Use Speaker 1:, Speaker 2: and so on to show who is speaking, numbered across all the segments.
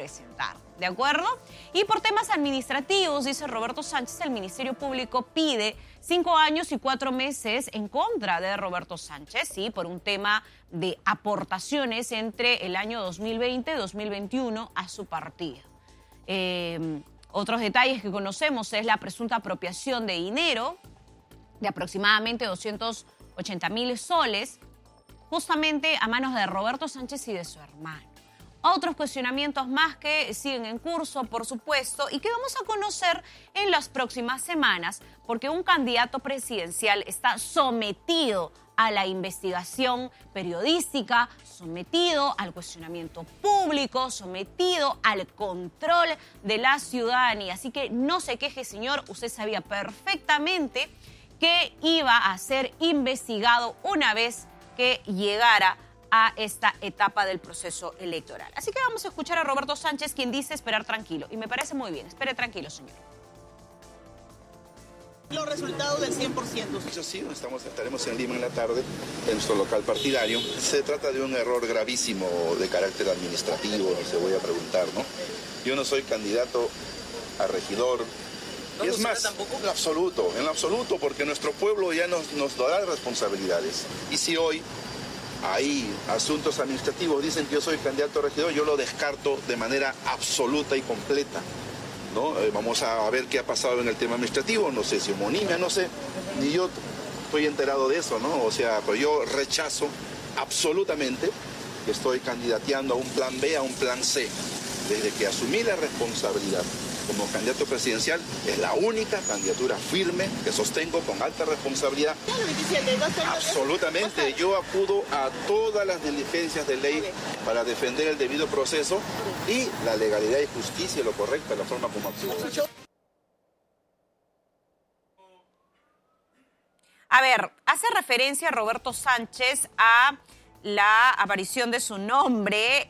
Speaker 1: presentar. ¿De acuerdo? Y por temas administrativos, dice Roberto Sánchez, el Ministerio Público pide 5 años y 4 meses en contra de Roberto Sánchez, ¿sí? Por un tema de aportaciones entre el año 2020 y 2021 a su partido. Otros detalles que conocemos es la presunta apropiación de dinero de aproximadamente 280.000 soles, justamente a manos de Roberto Sánchez y de su hermano. Otros cuestionamientos más que siguen en curso, por supuesto, y que vamos a conocer en las próximas semanas, porque un candidato presidencial está sometido a la investigación periodística, sometido al cuestionamiento público, sometido al control de la ciudadanía. Así que no se queje, señor, usted sabía perfectamente que iba a ser investigado una vez que llegara a esta etapa del proceso electoral. Así que vamos a escuchar a Roberto Sánchez, quien dice esperar tranquilo. Y me parece muy bien. Espere tranquilo, señor.
Speaker 2: Los resultados del 100%.
Speaker 3: Eso sí, estaremos en Lima en la tarde, en nuestro local partidario. Se trata de un error gravísimo de carácter administrativo, se voy a preguntar, ¿no? Yo no soy candidato a regidor.
Speaker 2: ¿No
Speaker 3: y es más,
Speaker 2: tampoco?
Speaker 3: en absoluto, porque nuestro pueblo ya nos dará responsabilidades. Y si hoy hay asuntos administrativos, dicen que yo soy candidato a regidor, yo lo descarto de manera absoluta y completa, ¿no? Vamos a ver qué ha pasado en el tema administrativo, no sé si homonimia, no sé, ni yo estoy enterado de eso, ¿no? O sea, pero yo rechazo absolutamente que estoy candidateando a un plan B, a un plan C. Desde que asumí la responsabilidad como candidato presidencial, es la única candidatura firme que sostengo con alta responsabilidad. Absolutamente, yo acudo a todas las diligencias de ley para defender el debido proceso y la legalidad y justicia, lo correcto, la forma como actúo.
Speaker 1: A ver, hace referencia Roberto Sánchez a la aparición de su nombre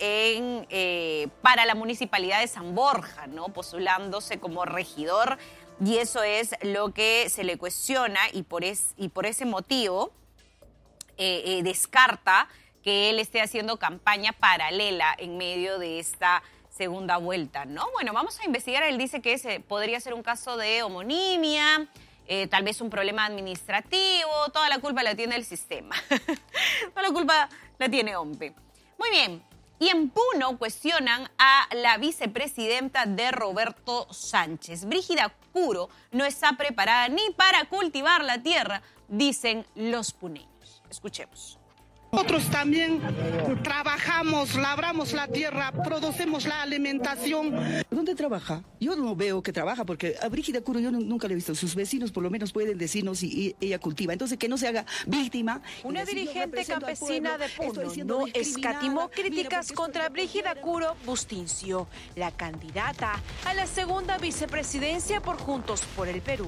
Speaker 1: para la Municipalidad de San Borja, ¿no? Postulándose como regidor, y eso es lo que se le cuestiona, y por ese motivo descarta que él esté haciendo campaña paralela en medio de esta segunda vuelta, ¿no? Bueno, vamos a investigar. Él dice que podría ser un caso de homonimia, tal vez un problema administrativo, toda la culpa la tiene el sistema. Toda la culpa la tiene OMPE. Muy bien. Y en Puno cuestionan a la vicepresidenta de Roberto Sánchez. Brígida Curo no está preparada ni para cultivar la tierra, dicen los puneños. Escuchemos.
Speaker 4: Nosotros también trabajamos, labramos la tierra, producimos la alimentación.
Speaker 5: ¿Dónde trabaja? Yo no veo que trabaja, porque a Brígida Curo yo nunca le he visto. Sus vecinos por lo menos pueden decirnos si ella cultiva. Entonces, que no se haga víctima.
Speaker 6: Una dirigente campesina de Puno no escatimó críticas contra Brígida Curo Bustincio, la candidata a la segunda vicepresidencia por Juntos por el Perú.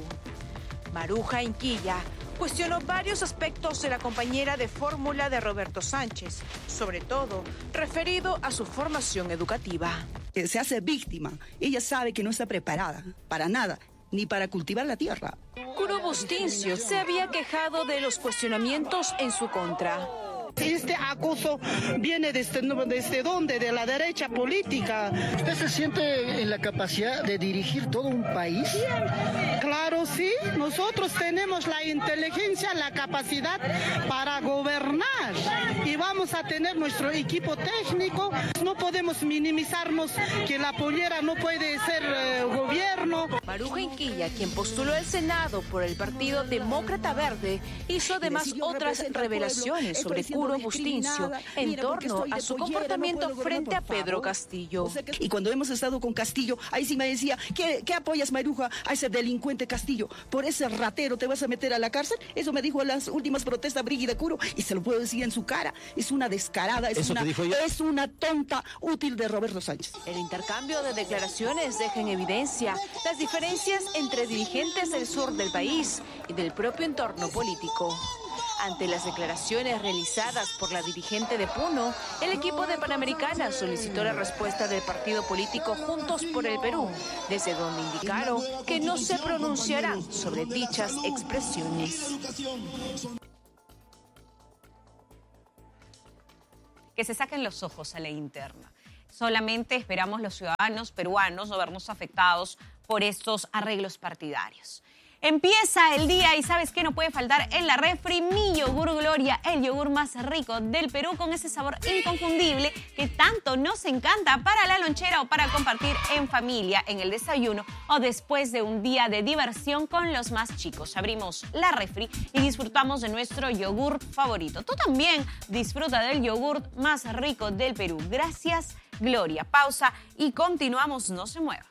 Speaker 6: Maruja Inquilla cuestionó varios aspectos de la compañera de fórmula de Roberto Sánchez, sobre todo referido a su formación educativa.
Speaker 5: Se hace víctima. Ella sabe que no está preparada para nada, ni para cultivar la tierra.
Speaker 6: Curo Bustincio se había quejado de los cuestionamientos en su contra.
Speaker 4: Este acoso viene desde dónde, de la derecha política.
Speaker 7: ¿Usted se siente en la capacidad de dirigir todo un país?
Speaker 4: Claro, sí. Nosotros tenemos la inteligencia, la capacidad para gobernar. Y vamos a tener nuestro equipo técnico. No podemos minimizarnos que la pollera no puede ser gobierno.
Speaker 6: Maruja Inquilla, quien postuló al Senado por el Partido Demócrata Verde, hizo además otras revelaciones sobre Curo Bustincio en torno a su comportamiento frente a Pedro Castillo.
Speaker 5: Y cuando hemos estado con Castillo, ahí sí me decía, ¿qué apoyas, Maruja, a ese delincuente Castillo? ¿Por ese ratero te vas a meter a la cárcel? Eso me dijo en las últimas protestas Brígida Curo, y se lo puedo decir en su cara. Es una descarada, es una tonta útil de Roberto Sánchez.
Speaker 6: El intercambio de declaraciones deja en evidencia las diferencias entre dirigentes del sur del país y del propio entorno político. Ante las declaraciones realizadas por la dirigente de Puno, el equipo de Panamericana solicitó la respuesta del partido político Juntos por el Perú, desde donde indicaron que no se pronunciarán sobre dichas expresiones.
Speaker 1: Que se saquen los ojos a la interna. solamente esperamos los ciudadanos peruanos no vernos afectados por estos arreglos partidarios. Empieza el día y ¿sabes qué no puede faltar en la refri? Mi yogur Gloria, el yogur más rico del Perú con ese sabor inconfundible que tanto nos encanta para la lonchera o para compartir en familia, en el desayuno o después de un día de diversión con los más chicos. Abrimos la refri y disfrutamos de nuestro yogur favorito. Tú también disfruta del yogur más rico del Perú. Gracias, Gloria. Pausa y continuamos. No se mueva.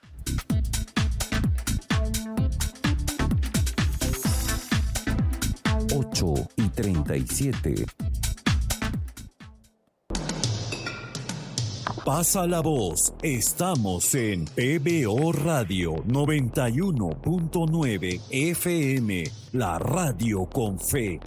Speaker 8: 8:37. Pasa la voz. Estamos en PBO Radio 91.9 FM, la radio con fe.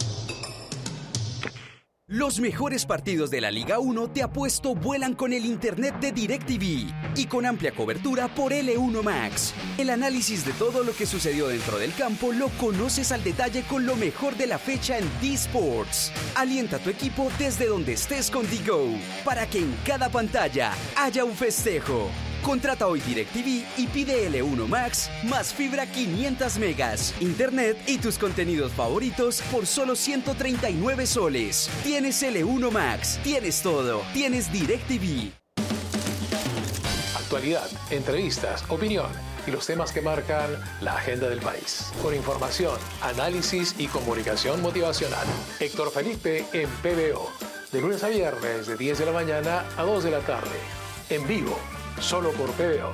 Speaker 9: Los mejores partidos de la Liga 1 Te Apuesto vuelan con el internet de DirecTV y con amplia cobertura por L1 Max. El análisis de todo lo que sucedió dentro del campo lo conoces al detalle con lo mejor de la fecha en D-Sports. Alienta a tu equipo desde donde estés con DiGo para que en cada pantalla haya un festejo. Contrata hoy DirecTV y pide L1 Max más fibra 500 megas, internet y tus contenidos favoritos por solo 139 soles. Tienes L1 Max, tienes todo, tienes DirecTV.
Speaker 10: Actualidad, entrevistas, opinión y los temas que marcan la agenda del país. Con información, análisis y comunicación motivacional. Héctor Felipe en PBO. De lunes a viernes de 10 de la mañana a 2 de la tarde. En vivo. Solo por PBO.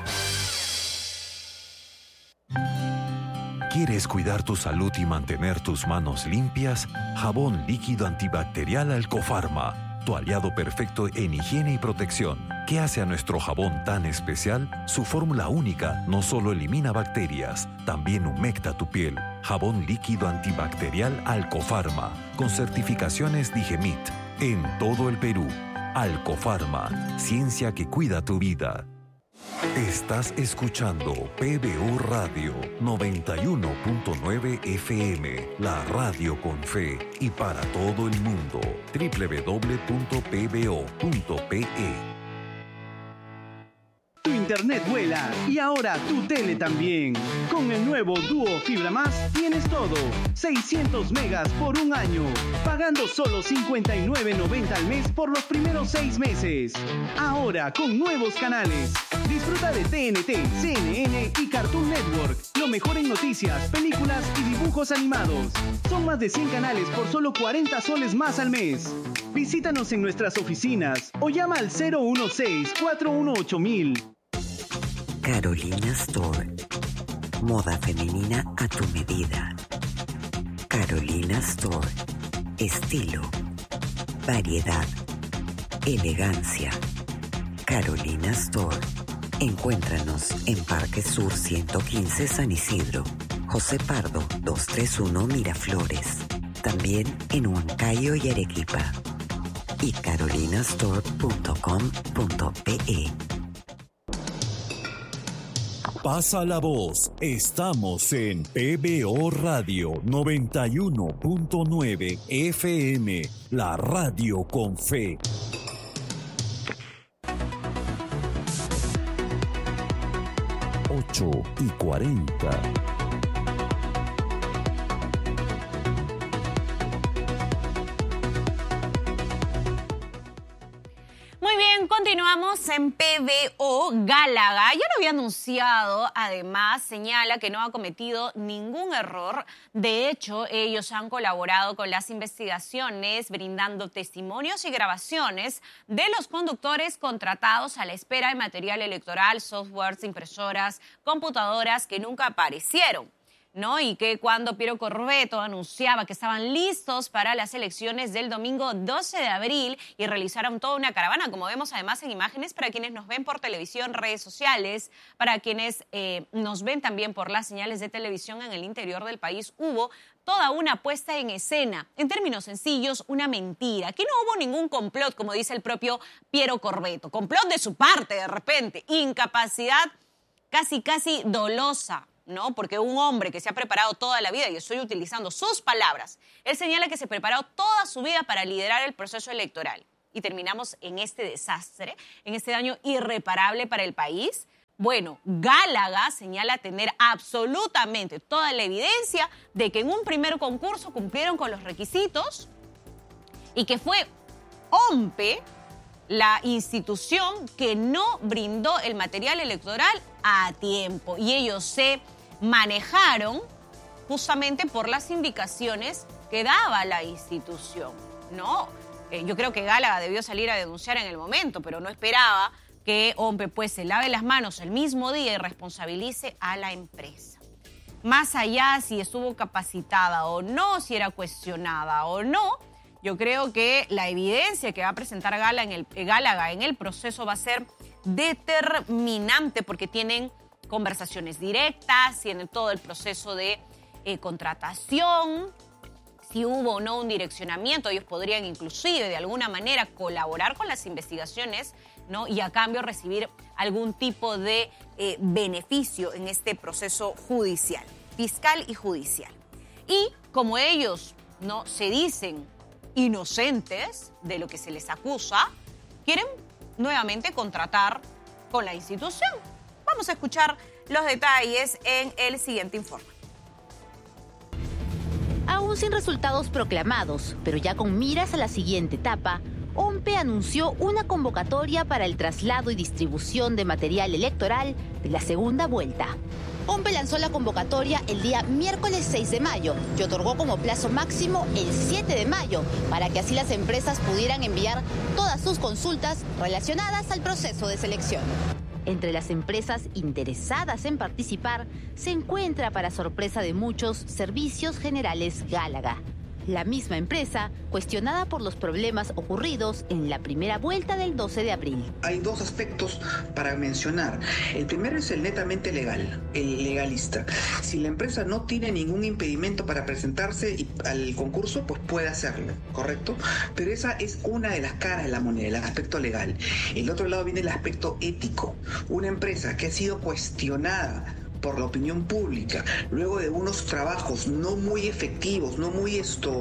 Speaker 8: ¿Quieres cuidar tu salud y mantener tus manos limpias? Jabón líquido antibacterial Alcofarma, tu aliado perfecto en higiene y protección. ¿Qué hace a nuestro jabón tan especial? Su fórmula única no solo elimina bacterias, también humecta tu piel. Jabón líquido antibacterial Alcofarma, con certificaciones Digemit, en todo el Perú. Alcofarma, ciencia que cuida tu vida. Estás escuchando PBO Radio 91.9 FM, la radio con fe y para todo el mundo. www.pbo.pe.
Speaker 11: Tu internet vuela y ahora tu tele también. Con el nuevo Duo Fibra Más tienes todo. 600 megas por un año, pagando solo $59.90 al mes por los primeros 6 meses. Ahora con nuevos canales. Disfruta de TNT, CNN y Cartoon Network. Lo mejor en noticias, películas y dibujos animados. Son más de 100 canales por solo 40 soles más al mes. Visítanos en nuestras oficinas o llama al 016-418-1000.
Speaker 12: Carolina Store. Moda femenina a tu medida. Carolina Store. Estilo, variedad, elegancia. Carolina Store. Encuéntranos en Parque Sur 115 San Isidro, José Pardo 231 Miraflores. También en Huancayo y Arequipa. Y carolinastore.com.pe.
Speaker 8: Pasa la voz. Estamos en PBO Radio 91.9 FM, la radio con fe. y 40.
Speaker 1: Muy bien, continuamos en PBO. Gálaga ya lo había anunciado, además señala que no ha cometido ningún error. De hecho, ellos han colaborado con las investigaciones, brindando testimonios y grabaciones de los conductores contratados a la espera de material electoral, softwares, impresoras, computadoras que nunca aparecieron, ¿no? Y que cuando Piero Corbeto anunciaba que estaban listos para las elecciones del domingo 12 de abril y realizaron toda una caravana, como vemos además en imágenes para quienes nos ven por televisión, redes sociales, para quienes nos ven también por las señales de televisión en el interior del país, hubo toda una puesta en escena. En términos sencillos, una mentira. Aquí no hubo ningún complot, como dice el propio Piero Corbeto. Complot de su parte, de repente. Incapacidad casi dolosa, ¿no? Porque un hombre que se ha preparado toda la vida, y estoy utilizando sus palabras, él señala que se preparó toda su vida para liderar el proceso electoral, y terminamos en este desastre, en este daño irreparable para el país? Bueno, Gálaga señala tener absolutamente toda la evidencia de que en un primer concurso cumplieron con los requisitos y que fue OMPE, la institución que no brindó el material electoral a tiempo. Y ellos se manejaron justamente por las indicaciones que daba la institución, ¿no? Yo creo que Gálaga debió salir a denunciar en el momento, pero no esperaba que OMPE pues se lave las manos el mismo día y responsabilice a la empresa. Más allá si estuvo capacitada o no, si era cuestionada o no, yo creo que la evidencia que va a presentar Gálaga en el proceso va a ser determinante porque tienen conversaciones directas, tienen todo el proceso de contratación, si hubo o no un direccionamiento, ellos podrían inclusive de alguna manera colaborar con las investigaciones, ¿no? Y a cambio recibir algún tipo de beneficio en este proceso judicial, fiscal y judicial. Y como ellos no se dicen inocentes de lo que se les acusa, quieren nuevamente contratar con la institución. Vamos a escuchar los detalles en el siguiente informe.
Speaker 13: Aún sin resultados proclamados, pero ya con miras a la siguiente etapa, OMPE anunció una convocatoria para el traslado y distribución de material electoral de la segunda vuelta. OMPE lanzó la convocatoria el día miércoles 6 de mayo y otorgó como plazo máximo el 7 de mayo para que así las empresas pudieran enviar todas sus consultas relacionadas al proceso de selección. Entre las empresas interesadas en participar se encuentra, para sorpresa de muchos, Servicios Generales Gálaga. La misma empresa, cuestionada por los problemas ocurridos en la primera vuelta del 12 de abril.
Speaker 14: Hay dos aspectos para mencionar. El primero es el netamente legal, el legalista. Si la empresa no tiene ningún impedimento para presentarse al concurso, pues puede hacerlo, ¿correcto? Pero esa es una de las caras de la moneda, el aspecto legal. El otro lado viene el aspecto ético. Una empresa que ha sido cuestionada por la opinión pública, luego de unos trabajos no muy efectivos, no muy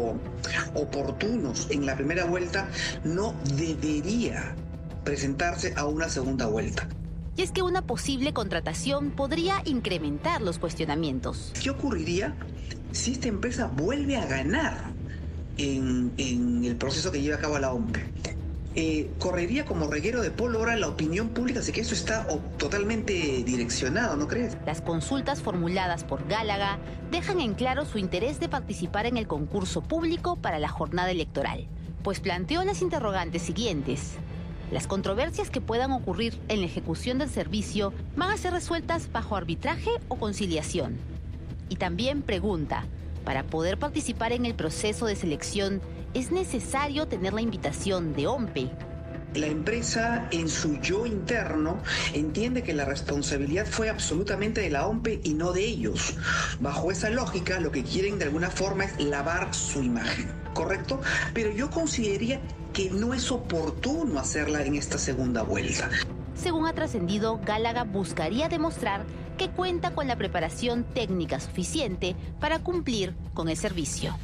Speaker 14: oportunos en la primera vuelta, no debería presentarse a una segunda vuelta.
Speaker 13: Y es que una posible contratación podría incrementar los cuestionamientos.
Speaker 14: ¿Qué ocurriría si esta empresa vuelve a ganar en el proceso que lleva a cabo la OMPE? Correría como reguero de pólvora la opinión pública, así que eso está totalmente direccionado, ¿no crees?
Speaker 13: Las consultas formuladas por Gálaga dejan en claro su interés de participar en el concurso público para la jornada electoral, pues planteó las interrogantes siguientes. Las controversias que puedan ocurrir en la ejecución del servicio van a ser resueltas bajo arbitraje o conciliación. Y también pregunta, para poder participar en el proceso de selección, ¿es necesario tener la invitación de OMPE?
Speaker 14: La empresa, en su yo interno, entiende que la responsabilidad fue absolutamente de la OMPE y no de ellos. Bajo esa lógica, lo que quieren de alguna forma es lavar su imagen, ¿correcto? Pero yo consideraría que no es oportuno hacerla en esta segunda vuelta.
Speaker 13: Según ha trascendido, Gálaga buscaría demostrar que cuenta con la preparación técnica suficiente para cumplir con el servicio.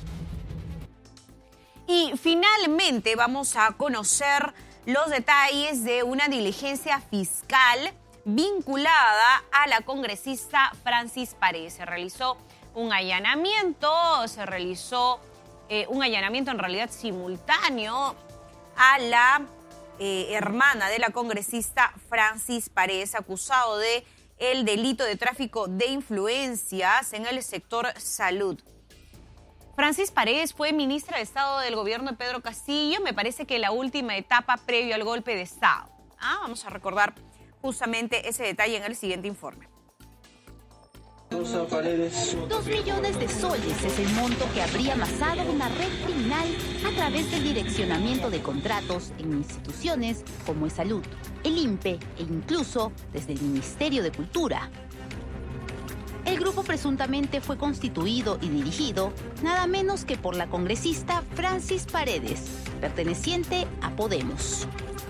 Speaker 1: Y finalmente vamos a conocer los detalles de una diligencia fiscal vinculada a la congresista Francis Paredes. Se realizó un allanamiento, en realidad simultáneo a la hermana de la congresista Francis Paredes, acusado de el delito de tráfico de influencias en el sector salud. Francis Paredes fue ministra de Estado del gobierno de Pedro Castillo, me parece que la última etapa previo al golpe de Estado. Vamos a recordar justamente ese detalle en el siguiente informe.
Speaker 13: 2 millones de soles es el monto que habría amasado una red criminal a través del direccionamiento de contratos en instituciones como el Salud, el INPE e incluso desde el Ministerio de Cultura. El grupo presuntamente fue constituido y dirigido nada menos que por la congresista Francis Paredes, perteneciente a Podemos.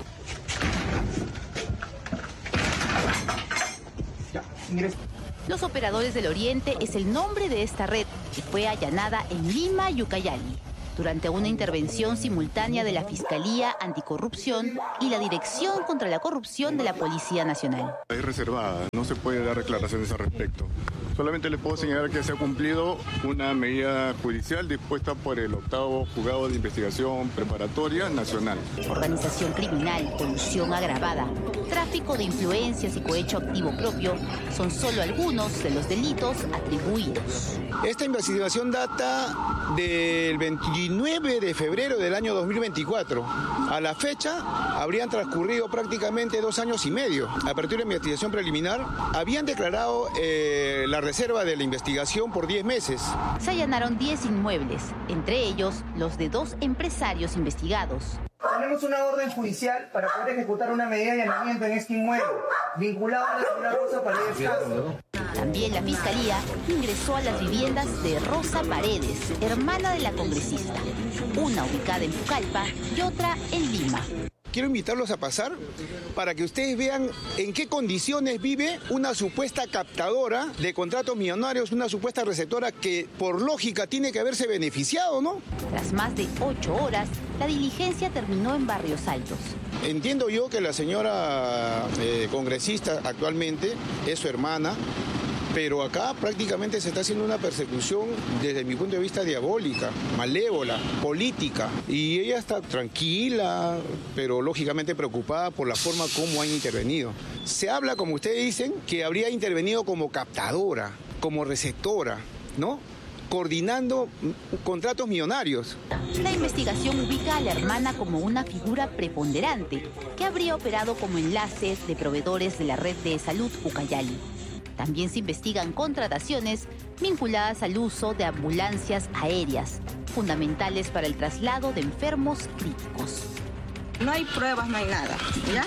Speaker 13: Los Operadores del Oriente es el nombre de esta red que fue allanada en Lima y Ucayali. durante una intervención simultánea de la Fiscalía Anticorrupción y la Dirección contra la Corrupción de la Policía Nacional.
Speaker 15: Es reservada, no se puede dar declaraciones al respecto. Solamente les puedo señalar que se ha cumplido una medida judicial dispuesta por el 8º Juzgado de Investigación Preparatoria Nacional.
Speaker 13: Organización criminal, colusión agravada, tráfico de influencias y cohecho activo propio son solo algunos de los delitos atribuidos.
Speaker 16: Esta investigación data del 29 de febrero del año 2024. A la fecha habrían transcurrido prácticamente 2 años y medio. A partir de la investigación preliminar, habían declarado la reserva de la investigación por 10 meses.
Speaker 13: Se allanaron 10 inmuebles, entre ellos los de 2 empresarios investigados.
Speaker 17: Tenemos una orden judicial para poder ejecutar una medida de allanamiento en este inmueble, vinculado a la señora Rosa Paredes Castro.
Speaker 13: También la Fiscalía ingresó a las viviendas de Rosa Paredes, hermana de la congresista, una ubicada en Pucallpa y otra en Lima.
Speaker 16: Quiero invitarlos a pasar para que ustedes vean en qué condiciones vive una supuesta captadora de contratos millonarios, una supuesta receptora que por lógica tiene que haberse beneficiado, ¿no?
Speaker 13: Tras más de 8 horas, la diligencia terminó en Barrios Altos.
Speaker 16: Entiendo yo que la señora congresista actualmente es su hermana, pero acá prácticamente se está haciendo una persecución desde mi punto de vista diabólica, malévola, política. Y ella está tranquila, pero lógicamente preocupada por la forma como han intervenido. Se habla, como ustedes dicen, que habría intervenido como captadora, como receptora, ¿no? Coordinando contratos millonarios.
Speaker 13: La investigación ubica a la hermana como una figura preponderante que habría operado como enlace de proveedores de la red de salud Ucayali. También se investigan contrataciones vinculadas al uso de ambulancias aéreas, fundamentales para el traslado de enfermos críticos.
Speaker 18: No hay pruebas, no hay nada, ¿ya?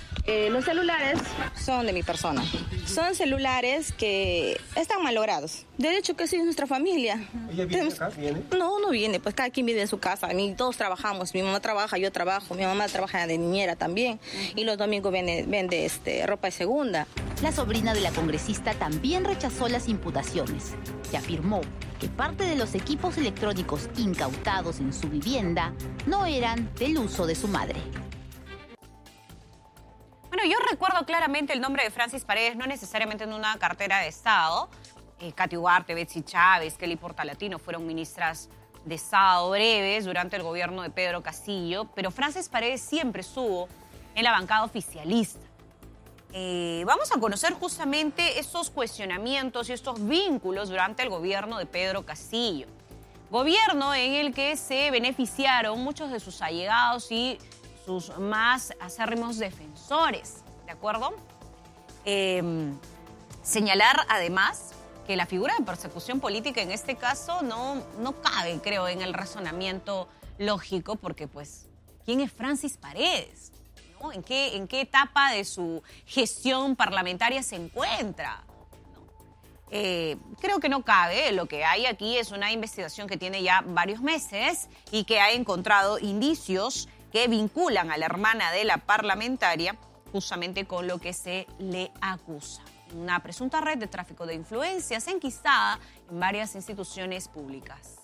Speaker 18: Los celulares son de mi persona. Son celulares que están malogrados. De hecho, que sí es nuestra familia.
Speaker 17: ¿Ella viene acá? ¿Viene?
Speaker 18: No, no viene. Pues cada quien vive en su casa. Todos trabajamos. Mi mamá trabaja, yo trabajo. Mi mamá trabaja de niñera también. Y los domingos vende ropa de segunda.
Speaker 13: La sobrina de la congresista también rechazó las imputaciones y afirmó que parte de los equipos electrónicos incautados en su vivienda no eran del uso de su madre.
Speaker 1: Bueno, yo recuerdo claramente el nombre de Francis Paredes, no necesariamente en una cartera de Estado. Katy Ugarte, Betsy Chávez, Kelly Portalatino fueron ministras de Estado breves durante el gobierno de Pedro Castillo, pero Francis Paredes siempre estuvo en la bancada oficialista. Vamos a conocer justamente estos cuestionamientos y estos vínculos durante el gobierno de Pedro Castillo. Gobierno en el que se beneficiaron muchos de sus allegados y sus más acérrimos defensores, ¿de acuerdo? Señalar además que la figura de persecución política en este caso no cabe, creo, en el razonamiento lógico, porque pues, ¿quién es Francis Paredes? ¿No? ¿En qué etapa de su gestión parlamentaria se encuentra? Creo que no cabe. Lo que hay aquí es una investigación que tiene ya varios meses y que ha encontrado indicios que vinculan a la hermana de la parlamentaria justamente con lo que se le acusa. Una presunta red de tráfico de influencias enquistada en varias instituciones públicas.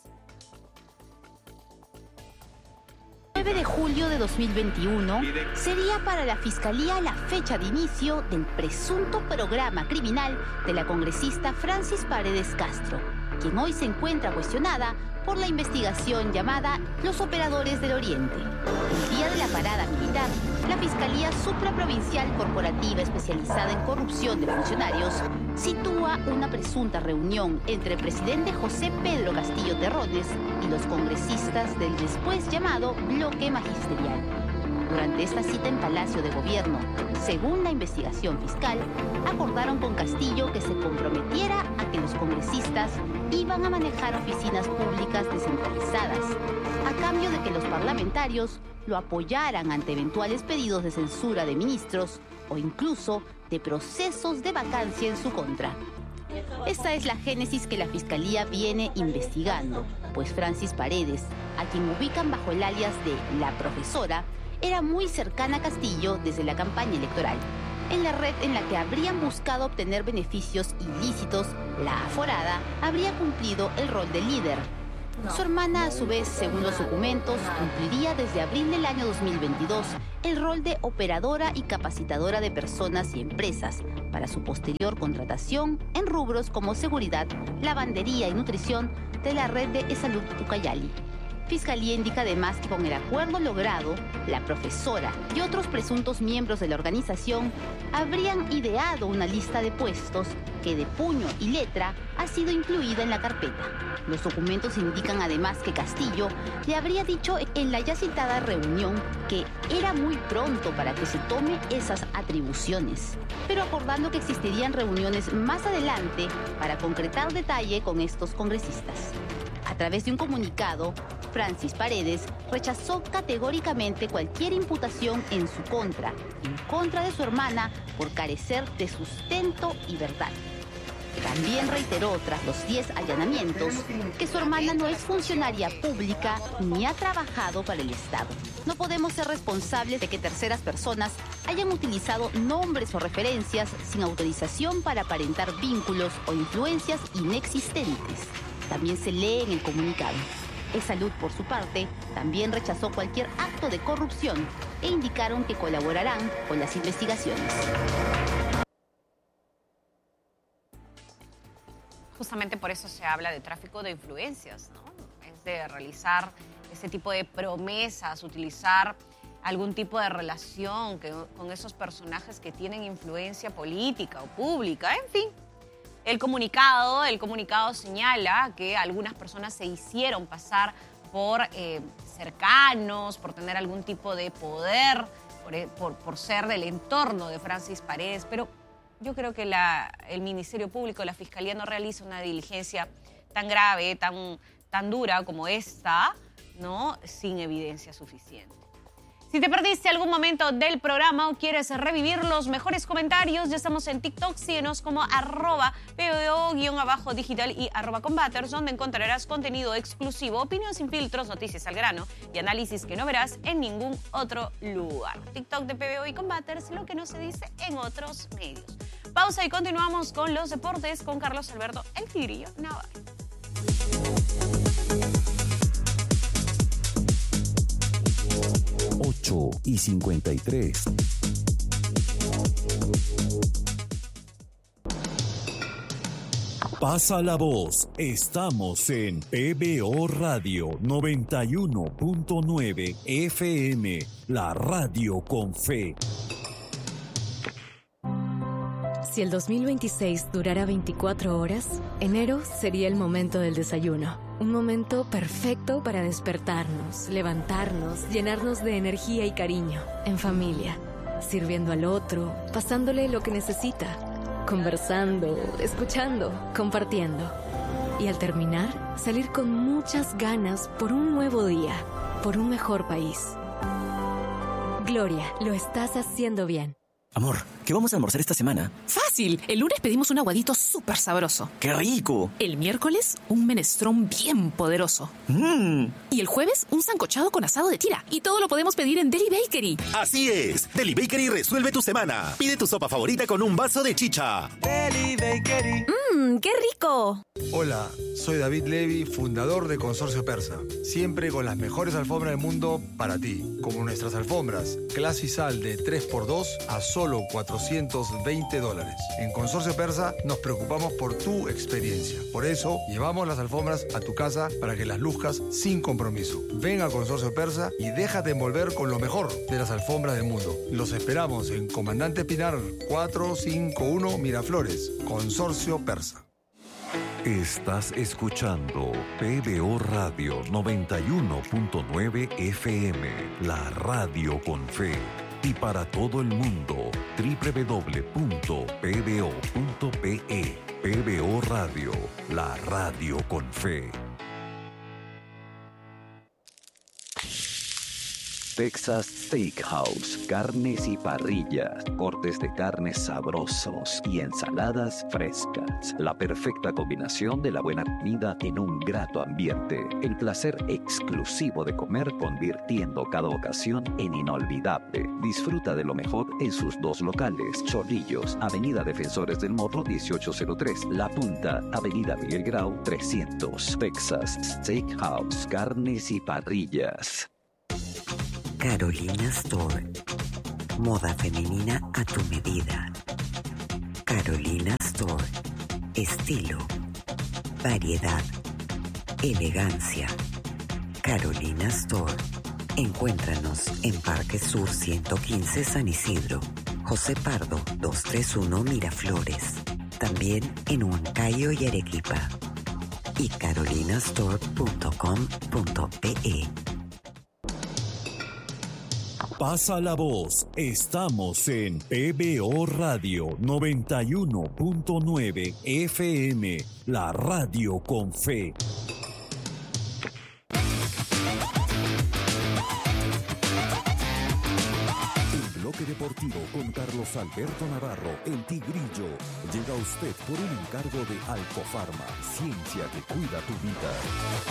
Speaker 13: 9 de julio de 2021 sería para la Fiscalía la fecha de inicio del presunto programa criminal de la congresista Francis Paredes Castro, quien hoy se encuentra cuestionada por la investigación llamada Los Operadores del Oriente. El día de la parada militar, la Fiscalía Supraprovincial Corporativa Especializada en Corrupción de Funcionarios sitúa una presunta reunión entre el presidente José Pedro Castillo Terrones y los congresistas del después llamado Bloque Magisterial. Durante esta cita en Palacio de Gobierno, según la investigación fiscal, acordaron con Castillo que se comprometiera a que los congresistas iban a manejar oficinas públicas descentralizadas, a cambio de que los parlamentarios lo apoyaran ante eventuales pedidos de censura de ministros o incluso de procesos de vacancia en su contra. Esta es la génesis que la Fiscalía viene investigando, pues Francis Paredes, a quien ubican bajo el alias de La Profesora, era muy cercana a Castillo desde la campaña electoral. En la red en la que habrían buscado obtener beneficios ilícitos, la aforada habría cumplido el rol de líder. Su hermana, a su vez, según los documentos, cumpliría desde abril del año 2022 el rol de operadora y capacitadora de personas y empresas para su posterior contratación en rubros como seguridad, lavandería y nutrición de la red de E-Salud Ucayali. Fiscalía indica además que con el acuerdo logrado, la profesora y otros presuntos miembros de la organización habrían ideado una lista de puestos que de puño y letra ha sido incluida en la carpeta. Los documentos indican además que Castillo le habría dicho en la ya citada reunión que era muy pronto para que se tome esas atribuciones, pero acordando que existirían reuniones más adelante para concretar detalle con estos congresistas. A través de un comunicado, Francis Paredes rechazó categóricamente cualquier imputación en contra de su hermana por carecer de sustento y verdad. También reiteró, tras los 10 allanamientos, que su hermana no es funcionaria pública ni ha trabajado para el Estado. No podemos ser responsables de que terceras personas hayan utilizado nombres o referencias sin autorización para aparentar vínculos o influencias inexistentes. También se lee en el comunicado. E-Salud, por su parte, también rechazó cualquier acto de corrupción e indicaron que colaborarán con las investigaciones.
Speaker 1: Justamente por eso se habla de tráfico de influencias, ¿no? Es de realizar ese tipo de promesas, utilizar algún tipo de relación con esos personajes que tienen influencia política o pública, en fin. El comunicado señala que algunas personas se hicieron pasar por cercanos, por tener algún tipo de poder, por ser del entorno de Francis Paredes, pero yo creo que el Ministerio Público, la Fiscalía no realiza una diligencia tan grave, tan dura como esta, ¿no? Sin evidencia suficiente. Si te perdiste algún momento del programa o quieres revivir los mejores comentarios, ya estamos en TikTok. Síguenos como @PBO_digital y @combaters, donde encontrarás contenido exclusivo, opinión sin filtros, noticias al grano y análisis que no verás en ningún otro lugar. TikTok de PBO y Combaters, lo que no se dice en otros medios. Pausa y continuamos con los deportes con Carlos Alberto El Tigrillo Navarro.
Speaker 19: 8:53. Pasa la voz. Estamos en PBO Radio 91.9 FM, la radio con fe.
Speaker 20: Si el 2026 durara 24 horas, enero sería el momento del desayuno. Un momento perfecto para despertarnos, levantarnos, llenarnos de energía y cariño, en familia, sirviendo al otro, pasándole lo que necesita, conversando, escuchando, compartiendo. Y al terminar, salir con muchas ganas por un nuevo día, por un mejor país. Gloria, lo estás haciendo bien.
Speaker 21: Amor, ¿qué vamos a almorzar esta semana?
Speaker 22: ¡Fácil! El lunes pedimos un aguadito súper sabroso.
Speaker 21: ¡Qué rico!
Speaker 22: El miércoles, un menestrón bien poderoso. Y el jueves, un sancochado con asado de tira. Y todo lo podemos pedir en Deli Bakery.
Speaker 23: ¡Así es! Deli Bakery resuelve tu semana. Pide tu sopa favorita con un vaso de chicha.
Speaker 22: Deli Bakery. ¡Qué rico!
Speaker 24: Hola, soy David Levy, fundador de Consorcio Persa. Siempre con las mejores alfombras del mundo para ti. Como nuestras alfombras, Clasisal de 3x2 a solo $420. En Consorcio Persa nos preocupamos por tu experiencia. Por eso, llevamos las alfombras a tu casa para que las luzcas sin compromiso. Ven a Consorcio Persa y déjate envolver con lo mejor de las alfombras del mundo. Los esperamos en Comandante Pinar 451 Miraflores. Consorcio Persa.
Speaker 8: Estás escuchando PBO Radio 91.9 FM, la radio con fe. Y para todo el mundo, www.pbo.pe. PBO Radio, la radio con fe.
Speaker 2: Texas Steakhouse, carnes y parrillas, cortes de carnes sabrosos y ensaladas frescas. La perfecta combinación de la buena comida en un grato ambiente. El placer exclusivo de comer, convirtiendo cada ocasión en inolvidable. Disfruta de lo mejor en sus dos locales: Chorrillos, Avenida Defensores del Morro 1803, La Punta, Avenida Miguel Grau 300. Texas Steakhouse, carnes y parrillas.
Speaker 12: Carolina Store. Moda femenina a tu medida. Carolina Store. Estilo, variedad, elegancia. Carolina Store. Encuéntranos en Parque Sur 115 San Isidro, José Pardo 231 Miraflores. También en Huancayo y Arequipa. Y carolinastore.com.pe.
Speaker 19: Pasa la voz. Estamos en PBO Radio 91.9 FM, la radio con fe. El bloque deportivo con Carlos Alberto Navarro, el Tigrillo, llega a usted por un encargo de Alcofarma, ciencia que cuida tu vida.